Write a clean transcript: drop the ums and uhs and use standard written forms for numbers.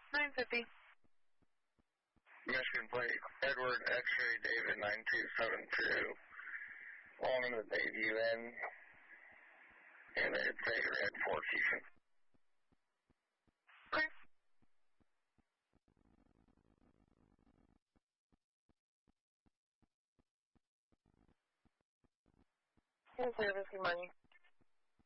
950. Michigan plate, Edward X-ray David 9272. On in the Bayview Inn. And it's a red 4 Fusion. Okay. In service, good morning.